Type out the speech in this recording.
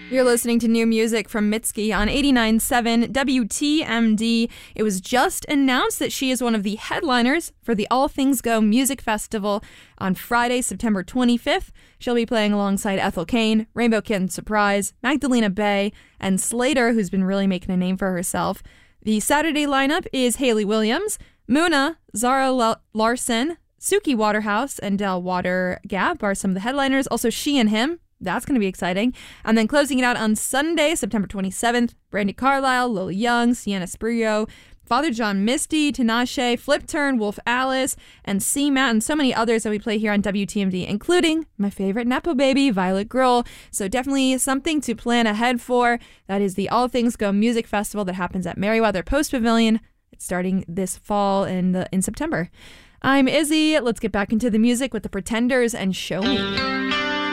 You're listening to new music from Mitski on 89.7 WTMD. It was just announced that she is one of the headliners for the All Things Go Music Festival on Friday, September 25th. She'll be playing alongside Ethel Cain, Rainbow Kitten Surprise, Magdalena Bay, and Slater, who's been really making a name for herself. The Saturday lineup is Hayley Williams, Muna, Zara Larson, Suki Waterhouse, and Del Water Gap are some of the headliners. Also, She and Him. That's going to be exciting. And then closing it out on Sunday, September 27th, Brandi Carlile, Lil Young, Sienna Spurrier, Father John Misty, Tinashe, Flip Turn, Wolf Alice, and C-Matt, and so many others that we play here on WTMD, including my favorite Nepo baby, Violet Grill. So definitely something to plan ahead for. That is the All Things Go Music Festival that happens at Merriweather Post Pavilion. It's starting this fall in September. I'm Izzy. Let's get back into the music with the Pretenders and Show Me.